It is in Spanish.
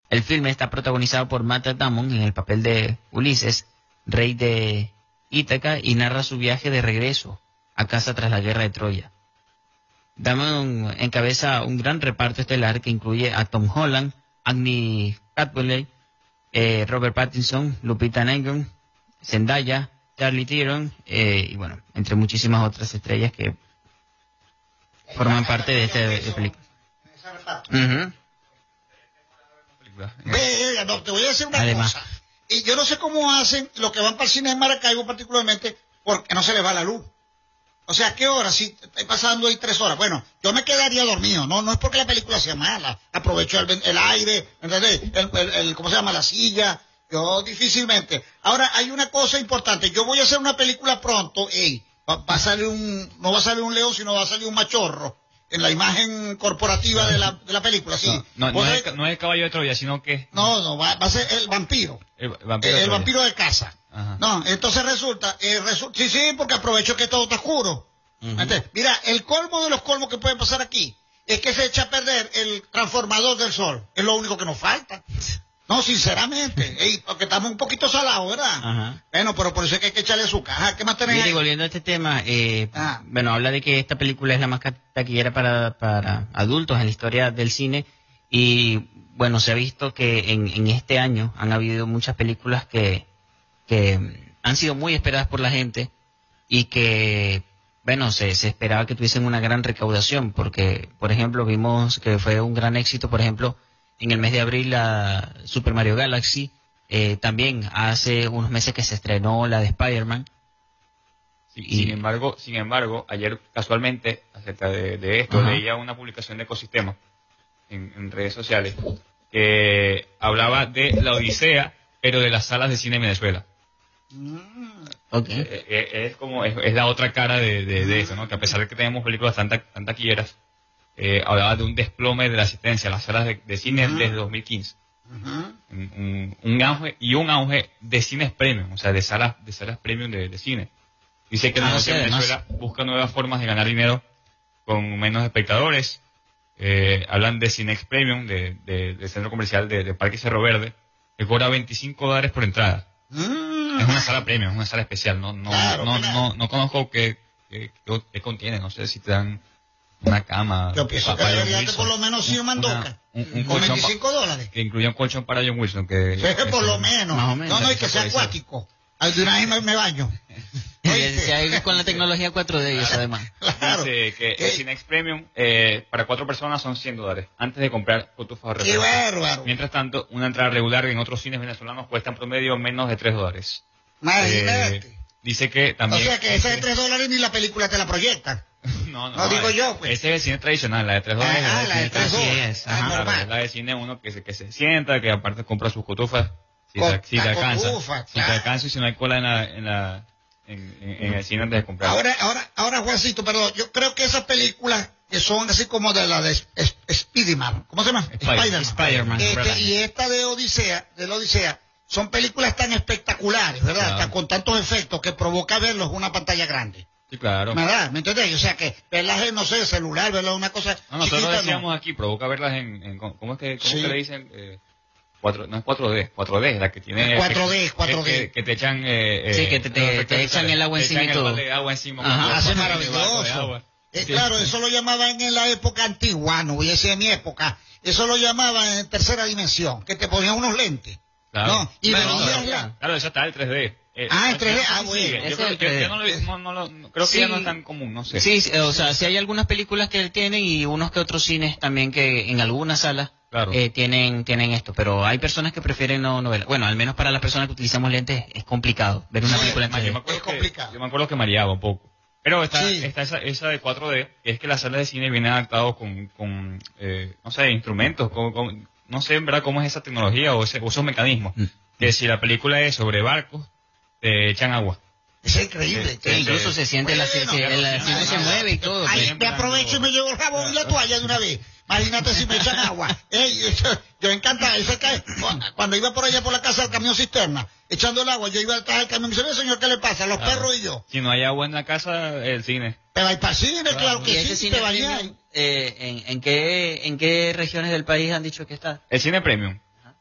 El filme está protagonizado por Matt Damon en el papel de Ulises, rey de Ítaca, y narra su viaje de regreso a casa tras la guerra de Troya. Damon encabeza un gran reparto estelar que incluye a Tom Holland, Anne Hathaway, Robert Pattinson, Lupita Nyong'o, Zendaya, Charlie Theron, y bueno, entre muchísimas otras estrellas que forman parte de esta película. No, te voy a decir una cosa. Y yo no sé cómo hacen los que van para el cine de Maracaibo particularmente, porque no se les va la luz. O sea, ¿qué hora? Si estoy pasando ahí 3 horas. Bueno, yo me quedaría dormido. No es porque la película sea mala. Aprovecho el aire, ¿entendés? ¿Cómo se llama? La silla. Yo difícilmente. Ahora, hay una cosa importante. Yo voy a hacer una película pronto. Va a salir no va a salir un león, sino va a salir un machorro. En la imagen corporativa de la película, sí. No es el caballo de Troya, sino que... No, va a ser el vampiro. El vampiro de casa. Ajá. No, entonces resulta, sí, porque aprovecho que todo está oscuro. Mira, el colmo de los colmos que pueden pasar aquí es que se echa a perder el transformador del sol. Es lo único que nos falta. No, sinceramente, porque estamos un poquito salados, ¿verdad? Ajá. Bueno, pero por eso es que hay que echarle su caja. ¿Qué más tenés ahí? Volviendo a este tema, bueno, habla de que esta película es la más taquillera para adultos en la historia del cine, y bueno, se ha visto que en este año han habido muchas películas que han sido muy esperadas por la gente y que, bueno, se esperaba que tuviesen una gran recaudación, porque, por ejemplo, vimos que fue un gran éxito, por ejemplo, en el mes de abril la Super Mario Galaxy, también hace unos meses que se estrenó la de Spider-Man. Sí, sin embargo, ayer casualmente, acerca de esto, leía una publicación de Ecosistema en redes sociales que hablaba de la odisea, pero de las salas de cine en Venezuela. Okay. Es la otra cara de eso, ¿no? Que a pesar de que tenemos películas tan taquilleras, hablaba de un desplome de la asistencia a las salas de cine desde 2015. Un auge de cines premium, o sea, de salas premium de cine. Dice que Venezuela busca nuevas formas de ganar dinero con menos espectadores. Hablan de Cinex Premium, del centro comercial de Parque Cerro Verde, que cobra $25 por entrada. Es una sala premium, es una sala especial. No conozco qué contiene, no sé si te dan una cama. Yo pienso que debería por lo menos ir Mandoca. Un con colchón $25. Que incluye un colchón para John Wilson. Por lo menos. Más o menos. No, y que sea acuático. De una vez me baño. Si hay con la tecnología 4D ellos, además. Claro. Dice que el Cinex Premium para 4 personas son $100 antes de comprar cotufas de ¡qué bárbaro! Mientras tanto, una entrada regular en otros cines venezolanos cuesta en promedio menos de $3. Imagínate. Dice que también... O sea que esa de $3 ni la película te la proyectan. No digo yo, pues. Ese es el cine tradicional, la de $3. La de $3. La de cine uno que se sienta, que aparte compra sus cotufas. Si te alcanza y si no hay cola en el cine antes de comprar. Ahora, Juancito, perdón, yo creo que esas películas que son así como de la de Spider-Man, ¿cómo se llama? Spider-Man. Y esta de la Odisea, son películas tan espectaculares, ¿verdad? Claro. Tan con tantos efectos que provoca verlos en una pantalla grande. Sí, claro. ¿Verdad? ¿Me entendés? O sea que verlas en, no sé, celular, verlas en una cosa nosotros lo decíamos aquí, provoca verlas en ¿cómo es que le dicen? No es 4D, la que tiene... 4D. Que te echan... que te echan el agua encima y todo. El agua encima. Ajá, hace maravilloso. Claro, eso lo llamaban en la época antigua, no voy a decir en mi época, eso lo llamaban en tercera dimensión, que te ponían unos lentes. Claro. ¿No? Y claro, eso está el 3D. En 3D, bueno. Creo que ya no es tan común, no sé. Sí, o sea, si hay algunas películas que tienen y unos que otros cines también que en algunas salas tienen esto, pero hay personas que prefieren no verla. Bueno, al menos para las personas que utilizamos lentes es complicado ver una película en 3D. Yo me acuerdo que mareaba un poco. Pero está esa de 4D, que es que las salas de cine vienen adaptados con no sé, instrumentos, no sé en verdad cómo es esa tecnología o esos mecanismos. Que si la película es sobre barcos, te echan agua. Es increíble. Incluso se siente el asiento se mueve y todo. Ahí me aprovecho y me llevo el jabón y la toalla de una vez. Imagínate si me echan agua. Yo encantado. Cuando iba por allá por la casa del camión cisterna, echando el agua, yo iba detrás del camión y me dice, señor, ¿qué le pasa? Los perros y yo. Si no hay agua en la casa, el cine. Pero hay para cine, claro que sí, cine te bañas. ¿En qué regiones del país han dicho que está? El cine premium.